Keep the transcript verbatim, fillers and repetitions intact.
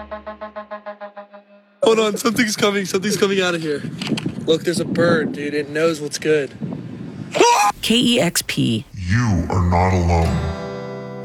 Hold on, something's coming. Something's coming out of here. Look, there's a bird, dude. It knows what's good. K E X P. You are not alone.